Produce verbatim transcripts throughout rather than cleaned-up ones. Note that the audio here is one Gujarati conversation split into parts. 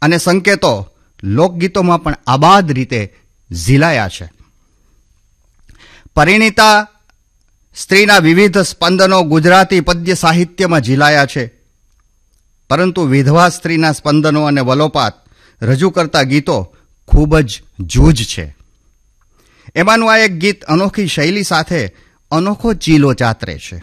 અને સંકેતો લોકગીતોમાં પણ આબાદ રીતે ઝીલાયા છે. પરિણીતા સ્ત્રીના વિવિધ સ્પંદનો ગુજરાતી પદ્ય સાહિત્યમાં ઝીલાયા છે, પરંતુ વિધવા સ્ત્રીના સ્પંદનો અને વલોપાત રજૂ કરતા ગીતો ખૂબ જ જૂજ છે. એમાંનું આ એક ગીત અનોખી શૈલી સાથે અનોખો ચીલો ચાતરે છે,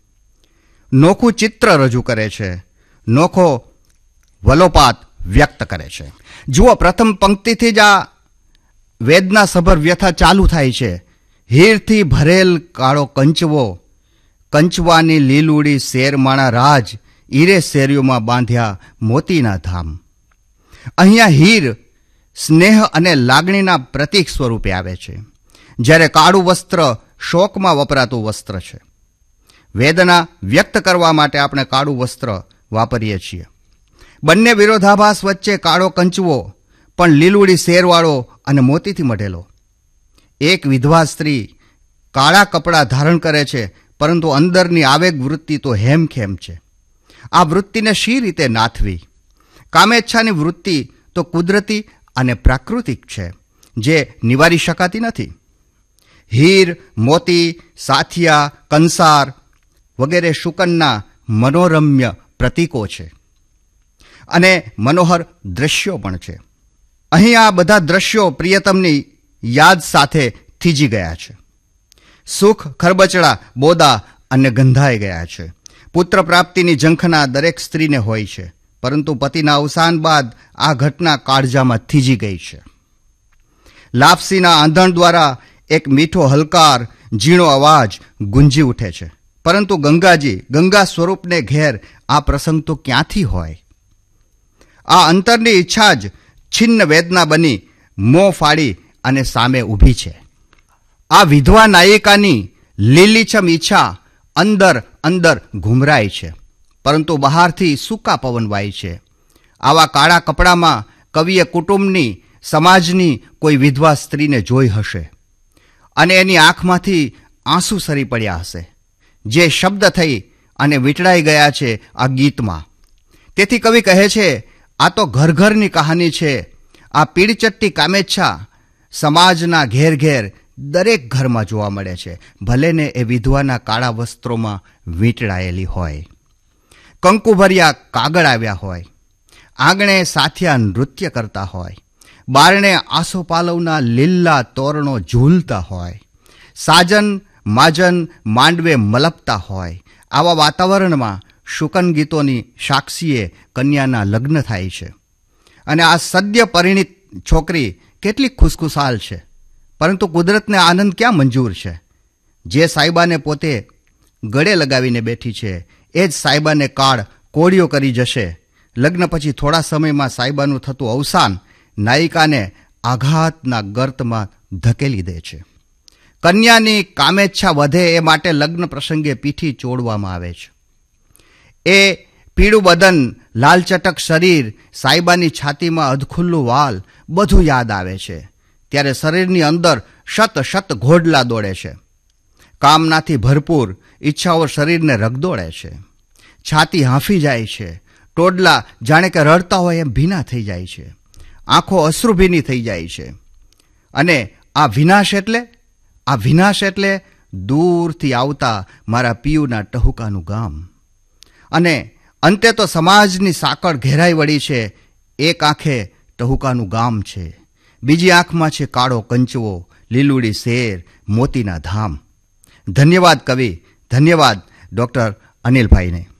નોખું ચિત્ર રજૂ કરે છે, નોખો વલોપાત વ્યક્ત કરે છે. જુઓ, પ્રથમ પંક્તિથી જ આ વેદના સભર વ્યથા ચાલુ થાય છે. હીરથી ભરેલ કાળો કંચવો, કંચવાની લીલુડી શેરમાણા રાજ, ઈરે શેરીઓમાં બાંધ્યા મોતીના ધામ. અહીંયા હીર સ્નેહ અને લાગણીના પ્રતીક સ્વરૂપે આવે છે, જ્યારે કાળું વસ્ત્ર શોકમાં વપરાતું વસ્ત્ર છે. વેદના વ્યક્ત કરવા માટે આપણે કાળું વસ્ત્ર વાપરીએ છીએ. બંને વિરોધાભાસ વચ્ચે કાળો કંચવો પણ લીલુડી શેરવાળો અને મોતીથી મઢેલો. એક વિધવા સ્ત્રી કાળા કપડાં ધારણ કરે છે, પરંતુ અંદરની આવેગ વૃત્તિ તો હેમખેમ છે. આ વૃત્તિને શી રીતે નાથવી? કામેચ્છાની વૃત્તિ તો કુદરતી અને પ્રાકૃતિક છે, જે નિવારી શકાતી નથી. હીર, મોતી, સાથિયા, કંસાર વગેરે શુકનના મનોરમ્ય પ્રતીકો છે અને મનોહર દ્રશ્યો પણ છે. અહીં આ બધા દ્રશ્યો પ્રિયતમની યાદ સાથે થીજી ગયા છે. સુખ, ખરબચડા, બોદા અને ગંધાઈ ગયા છે. પુત્ર પ્રાપ્તિની ઝંખના દરેક સ્ત્રીને હોય છે, પરંતુ પતિના અવસાન બાદ આ ઘટના કાળજામાં થીજી ગઈ છે. લાપસીના આંધણ દ્વારા એક મીઠો હલકાર, ઝીણો અવાજ ગુંજી ઉઠે છે, પરંતુ ગંગાજી, ગંગા સ્વરૂપને ઘેર આ પ્રસંગ તો ક્યાંથી હોય? આ અંતરની ઈચ્છા જ છિન્ન વેદના બની મોં ફાડી અને સામે ઊભી છે. આ વિધવા નાયિકાની લીલીછમ ઈચ્છા અંદર અંદર ઘુમરાય છે, પરંતુ બહારથી સૂકા પવન વાય છે. આવા કાળા કપડામાં કવિએ કુટુંબની, સમાજની કોઈ વિધવા સ્ત્રીને જોઈ હશે અને એની આંખમાંથી આંસુ સરી પડ્યા હશે, જે શબ્દ થઈ અને વીંટળાઈ ગયા છે આ ગીતમાં. તેથી કવિ કહે છે, આ તો ઘર ઘરની કહાની છે. આ પીળચટ્ટી કામેચ્છા સમાજના ઘેર ઘેર દરેક ઘરમાં જોવા મળે છે, ભલે ને એ વિધવાના કાળા વસ્ત્રોમાં વીંટળાયેલી હોય. કંકુભર્યા કાગળ આવ્યા હોય, આંગણે સાથિયા નૃત્ય કરતા હોય, બારણે આસોપાલવના લીલા તોરણો ઝૂલતા હોય, સાજન માજન માંડવે મલપતા હોય. આવા વાતાવરણમાં શુકન ગીતોની સાક્ષીએ કન્યાના લગ્ન થાય છે અને આ સદ્ય પરિણીત છોકરી કેટલી ખુશખુશાલ છે, પરંતુ કુદરતને આનંદ ક્યાં મંજૂર છે? જે સાઈબાને પોતે ગળે લગાવીને બેઠી છે, એ જ સાઈબાને કાળ કોળીઓ કરી જશે. લગ્ન પછી થોડા સમયમાં સાઈબાનું થતું અવસાન નાયિકાને આઘાતના ગર્તમાં ધકેલી દે છે. કન્યાની કામેચ્છા વધે એ માટે લગ્ન પ્રસંગે પીઠી ચોડવામાં આવે છે. એ પીળું બદન, લાલચટક શરીર, સાઈબાની છાતીમાં અધખુલ્લું વાલ બધું યાદ આવે છે. ત્યારે શરીરની અંદર શત શત ઘોડલા દોડે છે. કામનાથી ભરપૂર ઈચ્છાઓ શરીરને રગદોળે છે. છાતી હાંફી જાય છે. ટોડલા જાણે કે રડતા હોય એમ ભીના થઈ જાય છે. આંખો અશ્રુભીની થઈ જાય છે. અને આ વિનાશ એટલે આ વિનાશ એટલે દૂરથી આવતા મારા પિયુના ટહુકાનું ગામ. અને અંતે તો સમાજની સાંકળ ઘેરાઈ વળી છે. એક આંખે ટહુકાનું ગામ છે, બીજી આંખમાં છે કાળો કંચવો, લીલુડી શેર, મોતીના ધામ. ધન્યવાદ કવિ, ધન્યવાદ ડૉક્ટર અનિલભાઈને.